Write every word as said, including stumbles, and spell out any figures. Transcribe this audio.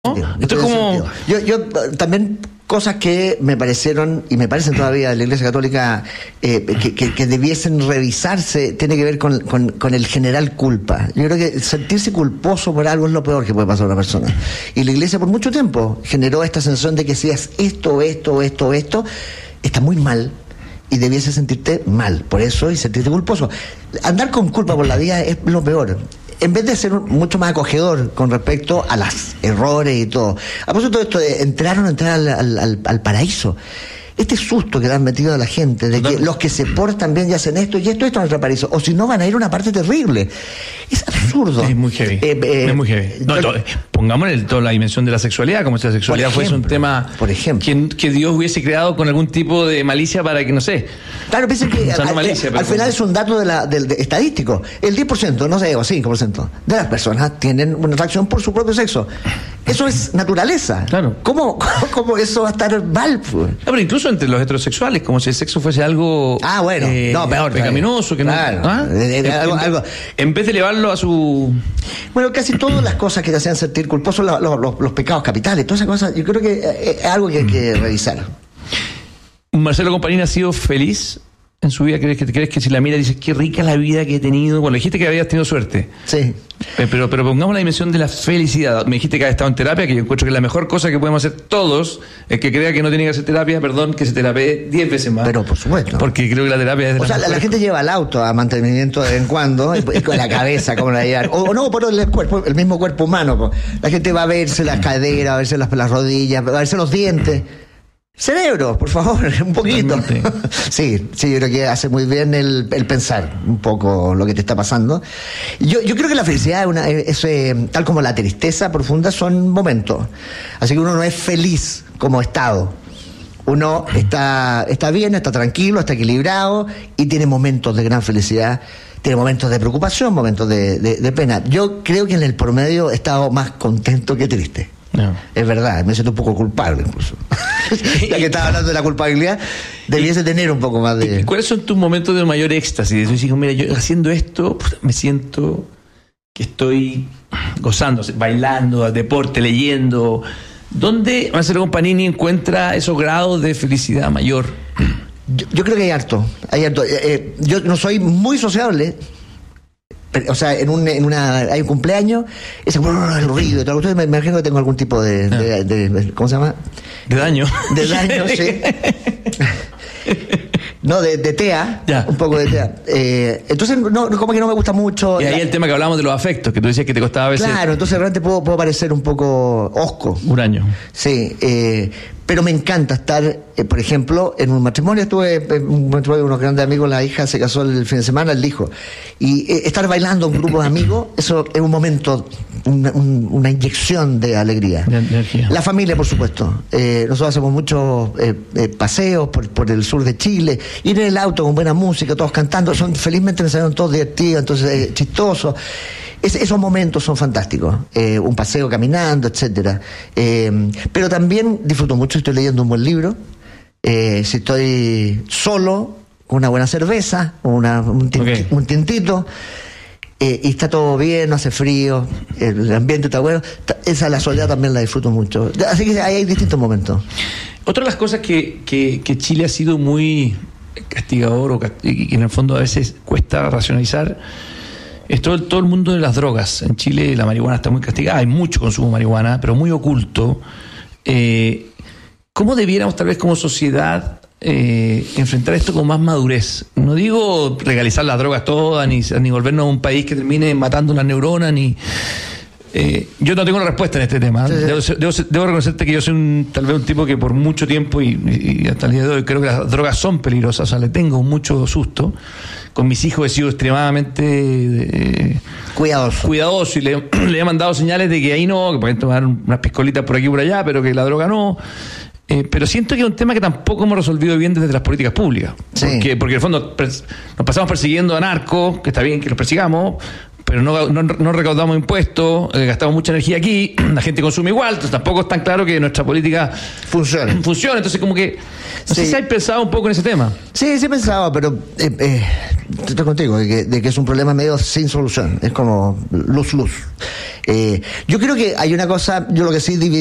¿No? Esto es como... Yo, yo también cosas que me parecieron y me parecen todavía de la Iglesia Católica eh, que, que, que debiesen revisarse, tiene que ver con, con, con el general culpa. Yo creo que sentirse culposo por algo es lo peor que puede pasar a una persona. Y la Iglesia por mucho tiempo generó esta sensación de que si es esto, esto, esto, esto, está muy mal y debiese sentirte mal por eso y sentirte culposo. Andar con culpa por la vida es lo peor. En vez de ser mucho más acogedor con respecto a los errores y todo. A propósito de esto de entrar o no entrar al, al, al, al paraíso, este susto que le han metido a la gente de que los que se portan bien y hacen esto y esto, esto no es el paraíso, o si no van a ir a una parte terrible. Es absurdo. Es muy heavy. Eh, eh, es muy heavy. No, to, pongamos en toda la dimensión de la sexualidad, como si la sexualidad ejemplo, fuese un tema por ejemplo. Que, que Dios hubiese creado con algún tipo de malicia para que, no sé. Claro, piensen que o sea, no al, malicia, al final como... es un dato de la, de, de, estadístico. El diez por ciento, no sé, o cinco por ciento de las personas tienen una atracción por su propio sexo. Eso es naturaleza. Claro. ¿Cómo, cómo, cómo eso va a estar mal? No, pero incluso entre los heterosexuales, como si el sexo fuese algo ah, bueno, eh, no, peor, pecaminoso, que claro. no. ¿Ah? Eh, eh, algo, en, algo. en vez de llevarlo a su. Bueno, casi todas las cosas que te hacían sentir culposo, los, los, los pecados capitales, todas esas cosas, yo creo que es algo que hay que revisar. Marcelo Compañín ha sido feliz en su vida. ¿Crees que, crees que si la mira dices qué rica la vida que he tenido? Bueno, dijiste que habías tenido suerte. Sí. Pero, pero pongamos la dimensión de la felicidad. Me dijiste que has estado en terapia, que yo encuentro que es la mejor cosa que podemos hacer todos. El que crea que no tiene que hacer terapia, perdón, que se terapie diez veces más. Pero por supuesto. Porque creo que la terapia es de O sea, la, la gente lleva el auto a mantenimiento de vez en cuando, y, y con la cabeza, como la llevar. O, o no, por el cuerpo, el mismo cuerpo humano. Po. La gente va a verse las caderas, a verse las, las rodillas, a verse los dientes. Cerebro, por favor, un poquito. Sí, sí, yo creo que hace muy bien el, el pensar un poco lo que te está pasando. Yo, yo creo que la felicidad es, una, es eh, tal como la tristeza profunda, son momentos. Así que uno no es feliz como estado. Uno está, está bien, está tranquilo, está equilibrado y tiene momentos de gran felicidad. Tiene momentos de preocupación, momentos de, de, de pena. Yo creo que en el promedio he estado más contento que triste. No. Es verdad, me siento un poco culpable incluso. Ya que estaba hablando de la culpabilidad, debiese tener un poco más de... ¿Y cuáles son tus momentos de mayor éxtasis? Yo digo, mira, yo haciendo esto me siento que estoy gozando, bailando, deporte, leyendo. ¿Dónde Marcelo Compañini encuentra esos grados de felicidad mayor? Yo, yo creo que hay harto, hay harto. Eh, eh, yo no soy muy sociable. O sea, en, un, en una hay un cumpleaños, ese el ruido y todo. Ustedes me imagino que tengo algún tipo de, de, de, de ¿cómo se llama? De daño. De daño, sí. No, de, de T E A, ya. Un poco de T E A. Eh, entonces, no, como que no me gusta mucho. Y ahí la... el tema que hablábamos de los afectos, que tú decías que te costaba a veces. Claro, entonces realmente puedo, puedo parecer un poco hosco. Huraño. Sí, eh, pero me encanta estar, eh, por ejemplo, en un matrimonio. Estuve en un matrimonio de unos grandes amigos, la hija se casó el fin de semana, el hijo. Y eh, estar bailando un grupo de amigos, eso es un momento, una, un, una inyección de alegría. De energía. La familia, por supuesto. Eh, nosotros hacemos muchos eh, eh, paseos por, por el sur de Chile, ir en el auto con buena música, todos cantando. Son, felizmente me salieron todos divertidos, entonces eh, chistosos. Es, esos momentos son fantásticos, eh, un paseo caminando, etcétera. Eh, pero también disfruto mucho, estoy leyendo un buen libro, eh, si estoy solo, con una buena cerveza, una, un, tint, okay. un tintito, eh, y está todo bien, no hace frío, el ambiente está bueno, esa la soledad también la disfruto mucho. Así que hay distintos momentos. Otra de las cosas que, que, que Chile ha sido muy castigador, o y que en el fondo a veces cuesta racionalizar, es todo el, todo el mundo de las drogas. En Chile la marihuana está muy castigada, hay mucho consumo de marihuana, pero muy oculto. Eh, ¿Cómo debiéramos, tal vez como sociedad, eh, enfrentar esto con más madurez? No digo legalizar las drogas todas, ni, ni volvernos a un país que termine matando las neuronas, ni... Eh, yo no tengo una respuesta en este tema. Sí, sí. Debo, debo, debo reconocerte que yo soy un, tal vez un tipo que por mucho tiempo y, y hasta el día de hoy creo que las drogas son peligrosas. O sea, le tengo mucho susto. Con mis hijos he sido extremadamente eh, cuidadoso. cuidadoso y le, le he mandado señales de que ahí no, que pueden tomar unas piscolitas por aquí y por allá, pero que la droga no. Eh, pero siento que es un tema que tampoco hemos resolvido bien desde las políticas públicas. Sí. Porque, porque en el fondo nos pasamos persiguiendo a narcos, que está bien que los persigamos, pero no, no, no recaudamos impuestos, eh, gastamos mucha energía aquí, la gente consume igual, entonces tampoco es tan claro que nuestra política funcione. funcione entonces como que, no sí. sé si hay pensado un poco en ese tema. Sí, sí he pensado, pero eh, eh, estoy contigo, de que, de que es un problema medio sin solución, es como luz, luz. Eh, yo creo que hay una cosa, yo lo que sí dividí